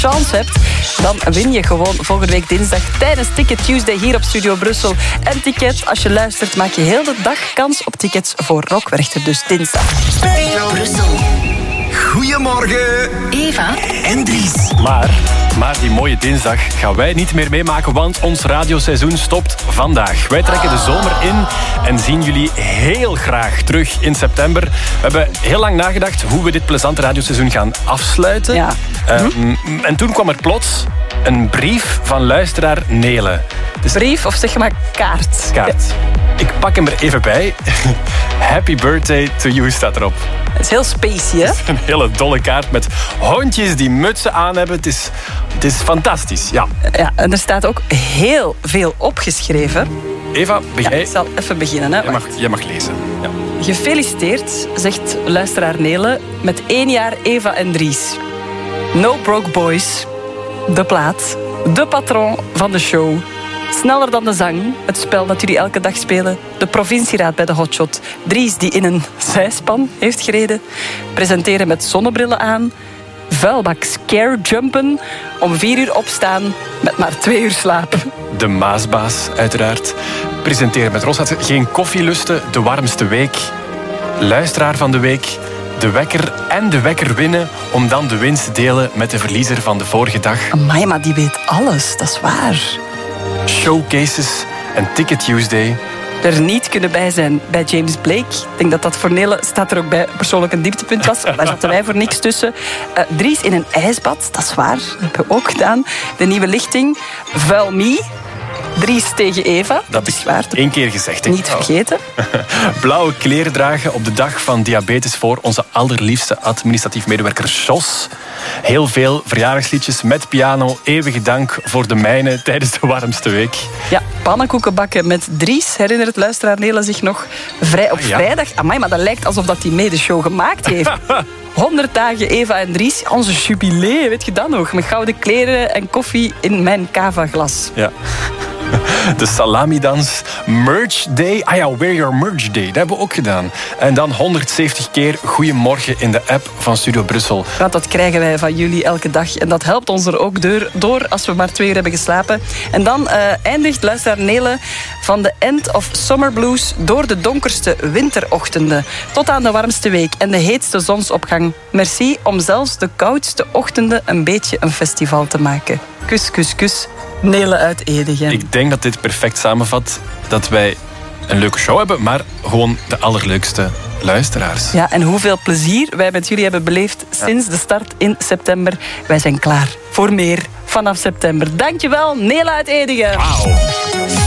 chance hebt, dan win je gewoon volgende week dinsdag tijdens Ticket Tuesday hier op Studio Brussel. En Ticket, als je luistert, maak je heel de dag kans op tickets voor Rockwerchter. Dus dinsdag. Brussel. Goedemorgen, Eva en Dries. Maar die mooie dinsdag gaan wij niet meer meemaken, want ons radioseizoen stopt vandaag. Wij trekken de zomer in en zien jullie heel graag terug in september. We hebben heel lang nagedacht hoe we dit plezante radioseizoen gaan afsluiten. Ja. En toen kwam er plots een brief van luisteraar Nele. Brief of zeg maar kaart? Kaart. Ik pak hem er even bij. Happy birthday to you staat erop. Het is heel spacey, hè? Een hele dolle kaart met hondjes die mutsen aan hebben. Het is fantastisch, ja. Ja, en er staat ook heel veel opgeschreven. Eva, Ja, ik zal even beginnen. Hè. jij mag lezen. Ja. Gefeliciteerd, zegt luisteraar Nele, met 1 jaar Eva en Dries. No Broke Boys, de plaat, de patroon van de show. Sneller dan de zang, het spel dat jullie elke dag spelen. De provincieraad bij de hotshot. Dries die in een zijspan heeft gereden. Presenteren met zonnebrillen aan. Vuilbak scare jumpen. Om 4 uur opstaan met maar 2 uur slapen. De Maasbaas, uiteraard. Presenteren met Rosat. Geen koffie lusten, de warmste week. Luisteraar van de week. De wekker en de wekker winnen. Om dan de winst te delen met de verliezer van de vorige dag. Amai, maar die weet alles, dat is waar. Showcases en Ticket Tuesday. Er niet kunnen bij zijn bij James Blake. Ik denk dat dat voor Nele staat er ook bij persoonlijk een dieptepunt was. Daar zaten wij voor niks tussen. Dries in een ijsbad, dat is waar. Dat hebben we ook gedaan. De nieuwe lichting. Vuil Me. Dries tegen Eva. Dat is waar. 1 keer gezegd. Niet vergeten. Blauwe kleren dragen op de dag van diabetes voor onze allerliefste administratief medewerker Jos. Heel veel verjaardagsliedjes met piano. Eeuwige dank voor de mijne tijdens de warmste week. Ja, pannenkoeken bakken met Dries. Herinnert luisteraar Nele zich nog? Vrijdag. Amai, maar dat lijkt alsof dat hij mee de show gemaakt heeft. 100 dagen Eva en Dries. Onze jubilee, weet je dat nog? Met gouden kleren en koffie in mijn cava-glas. Ja. De salamidans, Merch Day. Ah ja, Wear Your Merch Day. Dat hebben we ook gedaan. En dan 170 keer Goedemorgen in de app van Studio Brussel. Want dat krijgen wij van jullie elke dag. En dat helpt ons er ook door als we maar 2 uur hebben geslapen. En dan eindigt luisteraar Nele van de End of Summer Blues door de donkerste winterochtenden. Tot aan de warmste week en de heetste zonsopgang. Merci om zelfs de koudste ochtenden een beetje een festival te maken. Kus, kus, kus. Nele uit Edegem. Ik denk dat dit perfect samenvat dat wij een leuke show hebben, maar gewoon de allerleukste luisteraars. Ja, en hoeveel plezier wij met jullie hebben beleefd sinds de start in september. Wij zijn klaar voor meer vanaf september. Dankjewel, Nele uit Edegem. Wauw.